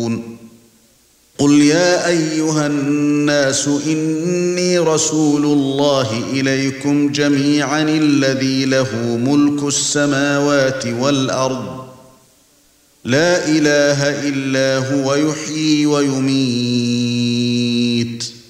قُلْ يَا أَيُّهَا النَّاسُ إِنِّي رَسُولُ اللَّهِ إِلَيْكُمْ جَمِيعًا الَّذِي لَهُ مُلْكُ السَّمَاوَاتِ وَالْأَرْضِ لَا إِلَٰهَ إِلَّا هُوَ يُحْيِي وَيُمِيتُ